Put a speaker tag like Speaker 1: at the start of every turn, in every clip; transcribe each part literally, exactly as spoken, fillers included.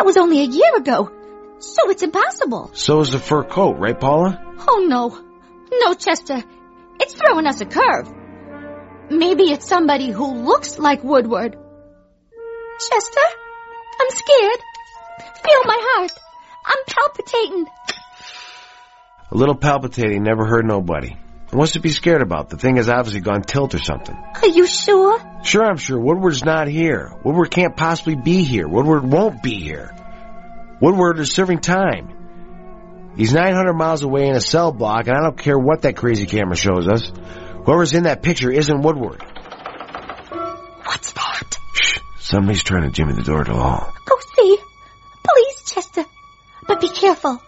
Speaker 1: was only a year ago, so it's impossible.
Speaker 2: So is the fur coat, right, Paula?
Speaker 1: Oh, no. No, Chester. It's throwing us a curve. Maybe it's somebody who looks like Woodward. Chester, I'm scared. Feel my heart. I'm palpitating.
Speaker 2: A little palpitating never hurt nobody. What's to be scared about? The thing has obviously gone tilt or something.
Speaker 1: Are you sure?
Speaker 2: Sure, I'm sure. Woodward's not here. Woodward can't possibly be here. Woodward won't be here. Woodward is serving time. He's nine hundred miles away in a cell block, and I don't care what that crazy camera shows us. Whoever's in that picture isn't Woodward.
Speaker 1: What's that?
Speaker 2: Shh. Somebody's trying to jimmy the door to the hall.
Speaker 1: Go see. Please, Chester. But be careful.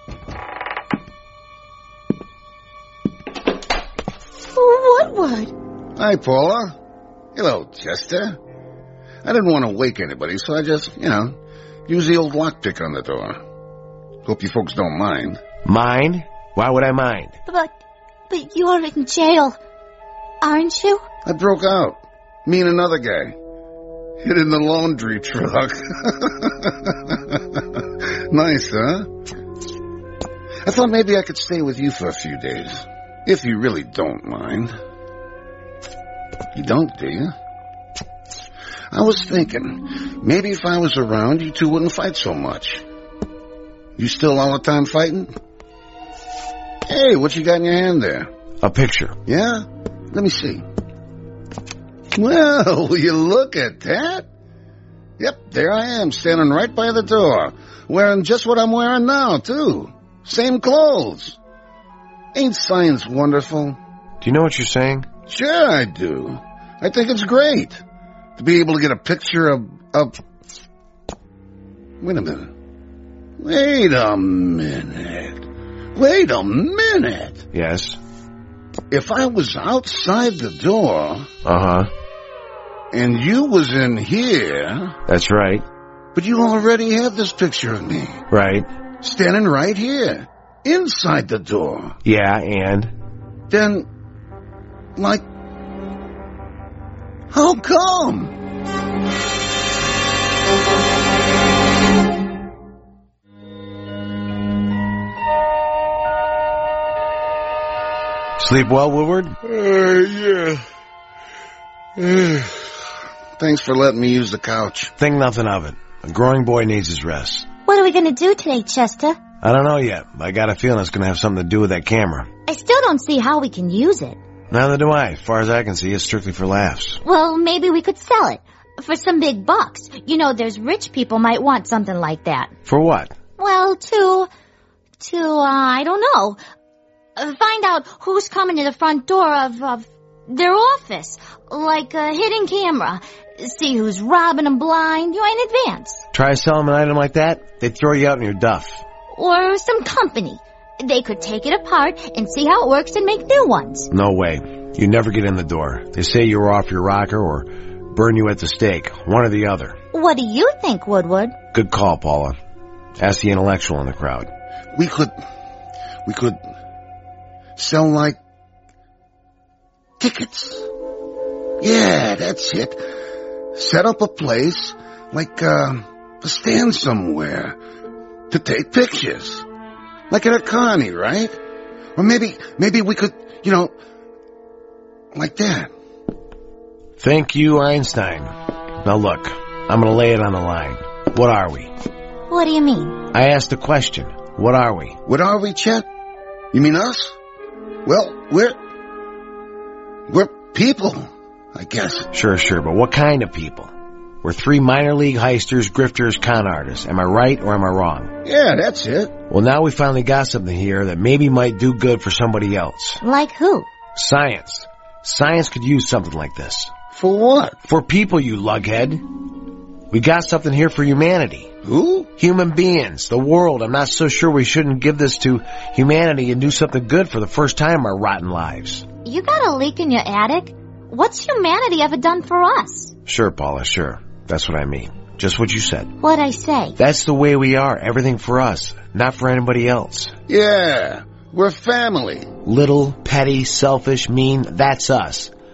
Speaker 1: Woodward.
Speaker 3: Hi, Paula. Hello, Chester. I didn't want to wake anybody, so I just, you know, used the old lockpick on the door. Hope you folks don't mind.
Speaker 2: Mind? Why would I mind?
Speaker 1: But, but you're in jail, aren't you?
Speaker 3: I broke out. Me and another guy. Hid in the laundry truck. Nice, huh? I thought maybe I could stay with you for a few days. If you really don't mind. You don't, do you? I was thinking, maybe if I was around, you two wouldn't fight so much. You still all the time fighting? Hey, what you got in your hand there?
Speaker 2: A picture.
Speaker 3: Yeah? Let me see. Well, will you look at that? Yep, there I am, standing right by the door, wearing just what I'm wearing now, too. Same clothes. Ain't science wonderful?
Speaker 2: Do you know what you're saying?
Speaker 3: Sure I do. I think it's great to be able to get a picture of... of... Wait a minute. Wait a minute. Wait a minute.
Speaker 2: Yes?
Speaker 3: If I was outside the door...
Speaker 2: Uh-huh.
Speaker 3: And you was in here...
Speaker 2: That's right.
Speaker 3: But you already have this picture of me.
Speaker 2: Right.
Speaker 3: Standing right here. Inside the door.
Speaker 2: Yeah, and?
Speaker 3: Then, like, how come?
Speaker 2: Sleep well, Woodward?
Speaker 3: Uh, yeah. Thanks for letting me use the couch.
Speaker 2: Think nothing of it. A growing boy needs his rest.
Speaker 1: What are we going to do today, Chester?
Speaker 2: I don't know yet. I got a feeling it's going to have something to do with that camera.
Speaker 1: I still don't see how we can use it.
Speaker 2: Neither do I. As far as I can see, it's strictly for laughs.
Speaker 1: Well, maybe we could sell it. For some big bucks. You know, there's rich people might want something like that.
Speaker 2: For what?
Speaker 1: Well, to... To, uh, I don't know. Uh, find out who's coming to the front door of, of their office. Like a hidden camera. See who's robbing them blind, you know, in advance.
Speaker 2: Try selling an item like that, they'd throw you out in your duff.
Speaker 1: Or some company. They could take it apart and see how it works and make new ones.
Speaker 2: No way. You never get in the door. They say you're off your rocker or burn you at the stake. One or the other.
Speaker 1: What do you think, Woodward?
Speaker 2: Good call, Paula. Ask the intellectual in the crowd.
Speaker 3: We could... We could... sell, like... tickets. Yeah, that's it. Set up a place, like, uh, a stand somewhere, to take pictures. Like at a carny, right? Or maybe, maybe we could, you know, like that.
Speaker 2: Thank you, Einstein. Now look, I'm gonna lay it on the line. What are we?
Speaker 1: What do you mean?
Speaker 2: I asked a question. What are we?
Speaker 3: What are we, Chet? You mean us? Well, we're... we're people, I guess.
Speaker 2: Sure, sure, but what kind of people? We're three minor league heisters, grifters, con artists. Am I right or am I wrong?
Speaker 3: Yeah, that's it.
Speaker 2: Well, now we finally got something here that maybe might do good for somebody else.
Speaker 1: Like who?
Speaker 2: Science. Science could use something like this.
Speaker 3: For what?
Speaker 2: For people, you lughead. We got something here for humanity.
Speaker 3: Who?
Speaker 2: Human beings, the world. I'm not so sure we shouldn't give this to humanity and do something good for the first time in our rotten lives.
Speaker 1: You got a leak in your attic? What's humanity ever done for us?
Speaker 2: Sure, Paula, sure. That's what I mean. Just what you said.
Speaker 1: What'd I say?
Speaker 2: That's the way we are. Everything for us, not for anybody else.
Speaker 3: Yeah, we're family.
Speaker 2: Little, petty, selfish, mean, that's us.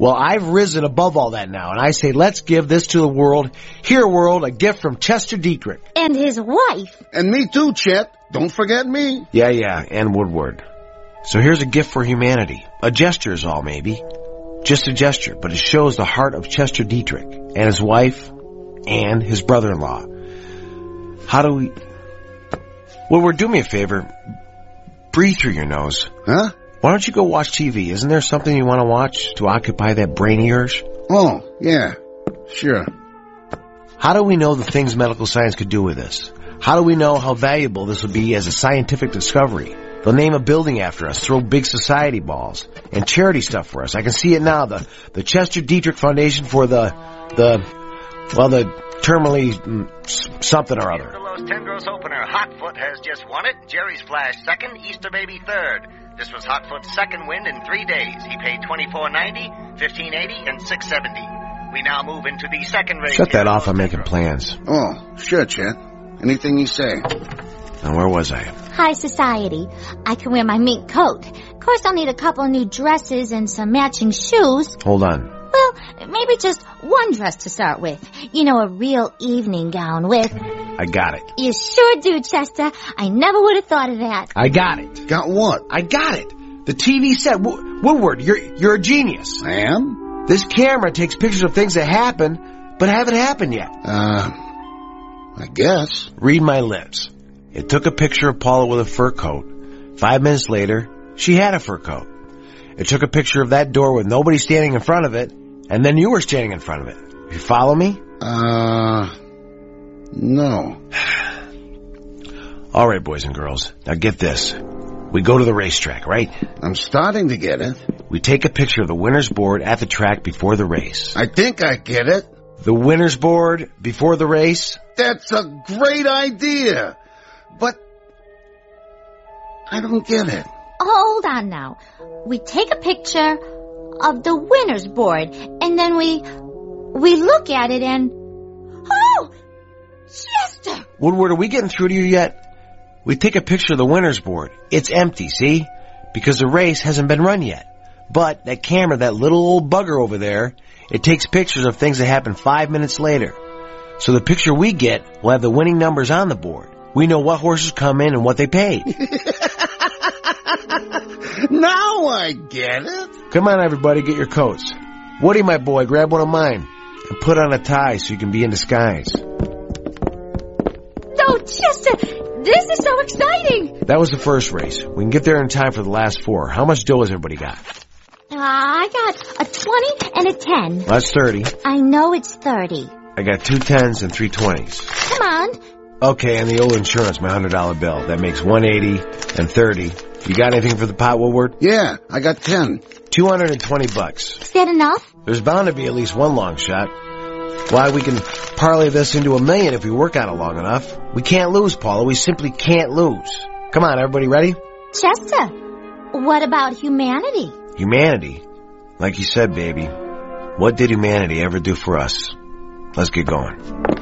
Speaker 2: Well, I've risen above all that now, and I say let's give this to the world. Here, world, a gift from Chester Dietrich.
Speaker 1: And his wife.
Speaker 3: And me too, Chet. Don't forget me.
Speaker 2: Yeah, yeah, and Woodward. So here's a gift for humanity. A gesture is all, maybe. Just a gesture, but it shows the heart of Chester Dietrich and his wife and his brother-in-law. How do we... Woodward, do me a favor. Breathe through your nose.
Speaker 3: Huh?
Speaker 2: Why don't you go watch T V? Isn't there something you want to watch to occupy that brain of yours?
Speaker 3: Oh, yeah. Sure.
Speaker 2: How do we know the things medical science could do with this? How do we know how valuable this would be as a scientific discovery? They'll name a building after us, throw big society balls, and charity stuff for us. I can see it now. The the Chester Dietrich Foundation for the, the, well, the terminally mm, something or other.
Speaker 4: Los Tendros opener, Hotfoot has just won it. Jerry's Flash second, Easter Baby third. This was Hotfoot's second win in three days. He paid twenty-four ninety, fifteen eighty, and six seventy. We now move into the second race.
Speaker 2: Shut that off. I'm making plans.
Speaker 3: Oh, sure, Chet. Anything you say.
Speaker 2: Now, where was I?
Speaker 1: High society. I can wear my mink coat. Of course, I'll need a couple new dresses and some matching shoes.
Speaker 2: Hold on.
Speaker 1: Well, maybe just one dress to start with. You know, a real evening gown with...
Speaker 2: I got it.
Speaker 1: You sure do, Chester. I never would have thought of that.
Speaker 2: I got it.
Speaker 3: Got what?
Speaker 2: I got it. The T V set. W- Woodward, you're you're a genius.
Speaker 3: I am?
Speaker 2: This camera takes pictures of things that happen, but haven't happened yet.
Speaker 3: Uh, I guess.
Speaker 2: Read my lips. It took a picture of Paula with a fur coat. Five minutes later, she had a fur coat. It took a picture of that door with nobody standing in front of it, and then you were standing in front of it. You follow me?
Speaker 3: Uh, no.
Speaker 2: All right, boys and girls. Now get this. We go to the racetrack, right?
Speaker 3: I'm starting to get it.
Speaker 2: We take a picture of the winner's board at the track before the race.
Speaker 3: I think I get it.
Speaker 2: The winner's board before the race?
Speaker 3: That's a great idea. But I don't get it.
Speaker 1: Hold on now. We take a picture of the winner's board, and then we we look at it and... Oh! Chester!
Speaker 2: Woodward, are we getting through to you yet? We take a picture of the winner's board. It's empty, see? Because the race hasn't been run yet. But that camera, that little old bugger over there, it takes pictures of things that happen five minutes later. So the picture we get will have the winning numbers on the board. We know what horses come in and what they paid.
Speaker 3: Now I get it.
Speaker 2: Come on, everybody, get your coats. Woody, my boy, grab one of mine and put on a tie so you can be in disguise.
Speaker 1: No, Chester, this is so exciting.
Speaker 2: That was the first race. We can get there in time for the last four. How much dough has everybody got?
Speaker 1: Uh, I got a twenty and a ten.
Speaker 2: That's thirty.
Speaker 1: I know it's thirty.
Speaker 2: I got two tens and three twenties.
Speaker 1: Come on.
Speaker 2: Okay, and the old insurance, my one hundred dollar bill. That makes one eighty and thirty. You got anything for the pot, Woodward?
Speaker 3: Yeah, I got ten.
Speaker 2: two hundred twenty bucks.
Speaker 1: Is that enough?
Speaker 2: There's bound to be at least one long shot. Why, we can parlay this into a million if we work on it long enough. We can't lose, Paula. We simply can't lose. Come on, everybody ready?
Speaker 1: Chester, what about humanity?
Speaker 2: Humanity? Like you said, baby. What did humanity ever do for us? Let's get going.